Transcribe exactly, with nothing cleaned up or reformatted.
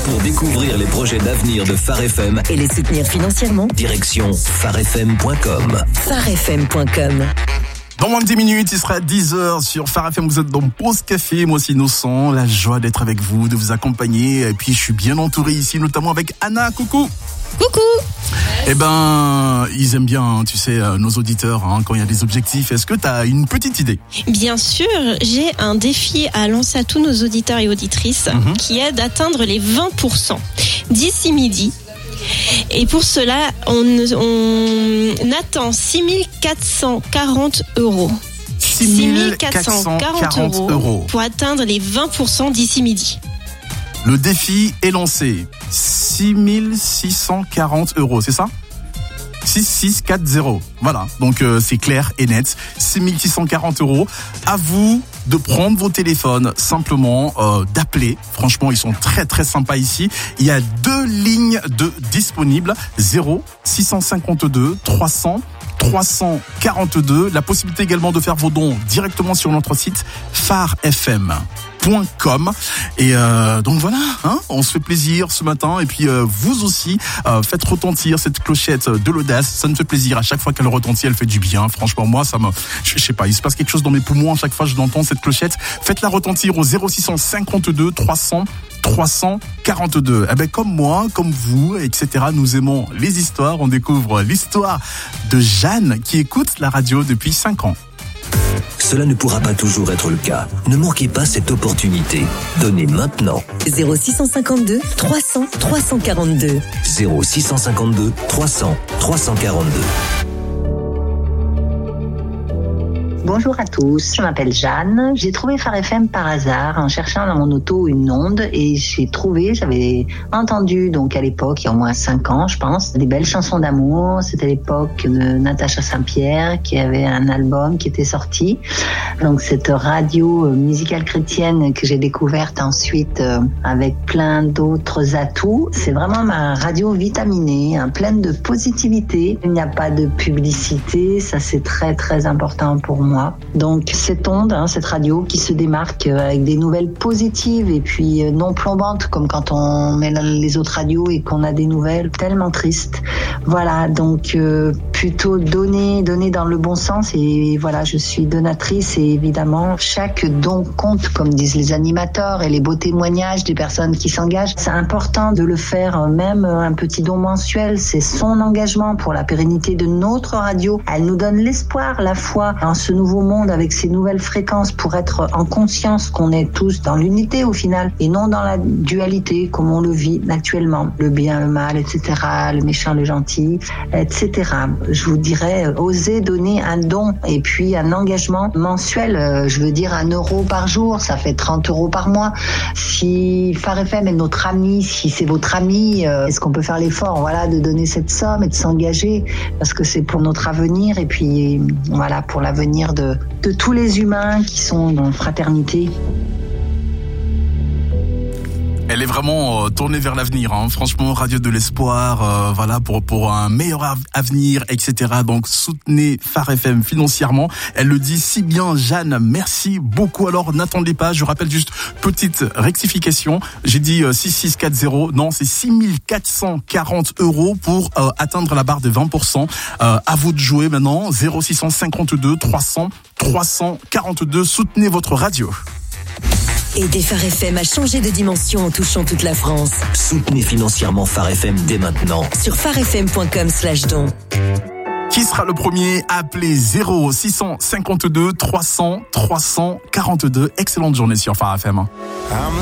Pour découvrir les projets d'avenir de Phare F M et les soutenir financièrement, direction phare f m point com. phare f m point com. Dans moins de dix minutes, il sera dix heures sur Phare F M. Vous êtes dans Pause Café. Moi aussi, Innocent. La joie d'être avec vous, de vous accompagner. Et puis, je suis bien entouré ici, notamment avec Anna. Coucou. Coucou. Eh ben, ils aiment bien, tu sais, nos auditeurs, hein, quand il y a des objectifs. Est-ce que tu as une petite idée ? Bien sûr, j'ai un défi à lancer à tous nos auditeurs et auditrices mm-hmm. qui est d'atteindre les vingt pour cent d'ici midi. Et pour cela, on, on attend six mille quatre cent quarante euros. six mille quatre cent quarante euros pour atteindre les vingt pour cent d'ici midi. Le défi est lancé. six mille six cent quarante euros, c'est ça ? six six quatre zéro. Voilà, donc euh, c'est clair et net. six mille six cent quarante euros. À vous de prendre vos téléphones, simplement euh, d'appeler. Franchement, ils sont très très sympas ici. Il y a deux lignes de disponibles. zéro six cent cinquante-deux trois cents trois cent quarante-deux. La possibilité également de faire vos dons directement sur notre site phare f m point com. Et euh, donc voilà, hein, on se fait plaisir ce matin. Et puis euh, vous aussi, euh, faites retentir cette clochette de l'audace. Ça me fait plaisir. À chaque fois qu'elle retentit, elle fait du bien. Franchement, moi, ça me, je, je sais pas, il se passe quelque chose dans mes poumons à chaque fois que je l'entends, cette clochette. Faites-la retentir au zéro six cent cinquante-deux trois cents trois cent quarante-deux. Eh ben, comme moi, comme vous, et cetera. Nous aimons les histoires. On découvre l'histoire de Jeanne qui écoute la radio depuis cinq ans. Cela ne pourra pas toujours être le cas. Ne manquez pas cette opportunité. Donnez maintenant. zéro six cent cinquante-deux trois cents trois cent quarante-deux. zéro six cent cinquante-deux trois cents trois cent quarante-deux. Bonjour à tous, je m'appelle Jeanne. J'ai trouvé Phare F M par hasard en cherchant dans mon auto une onde et j'ai trouvé, j'avais entendu donc à l'époque, il y a au moins cinq ans je pense, des belles chansons d'amour. C'était l'époque de Natacha Saint-Pierre qui avait un album qui était sorti. Donc cette radio musicale chrétienne que j'ai découverte ensuite euh, avec plein d'autres atouts. C'est vraiment ma radio vitaminée, hein, pleine de positivité. Il n'y a pas de publicité, ça c'est très très important pour moi. Donc cette onde, hein, cette radio qui se démarque avec des nouvelles positives et puis non plombantes comme quand on met les autres radios et qu'on a des nouvelles tellement tristes. Voilà, donc euh, plutôt donner, donner dans le bon sens et voilà, je suis donatrice et évidemment chaque don compte comme disent les animateurs et les beaux témoignages des personnes qui s'engagent. C'est important de le faire, même un petit don mensuel, c'est son engagement pour la pérennité de notre radio. Elle nous donne l'espoir, la foi en ce nouveau monde avec ces nouvelles fréquences pour être en conscience qu'on est tous dans l'unité au final et non dans la dualité comme on le vit actuellement, le bien, le mal, et cetera, le méchant, le gentil, et cetera. Je vous dirais, osez donner un don et puis un engagement mensuel, je veux dire un euro par jour, ça fait trente euros par mois. Si Phare F M est notre ami, si c'est votre ami, est-ce qu'on peut faire l'effort, voilà, de donner cette somme et de s'engager parce que c'est pour notre avenir et puis voilà, pour l'avenir de, de tous les humains qui sont en fraternité. Elle est vraiment euh, tournée vers l'avenir, hein. Franchement, Radio de l'Espoir, euh, voilà, pour pour un meilleur av- avenir, et cetera. Donc, soutenez Phare F M financièrement. Elle le dit si bien, Jeanne. Merci beaucoup. Alors, n'attendez pas. Je rappelle juste petite rectification. J'ai dit euh, six six quatre zéro. Non, c'est six mille quatre cent quarante euros pour euh, atteindre la barre des vingt pour cent. Euh, à vous de jouer maintenant. zéro six cent cinquante-deux trois cents trois cent quarante-deux. Soutenez votre radio. Aidez Phare F M à changer de dimension en touchant toute la France. Soutenez financièrement Phare F M dès maintenant. Sur phare f m point com slash don. Qui sera le premier à appeler zéro six cent cinquante-deux trois cents trois cent quarante-deux. Excellente journée sur Phare F M.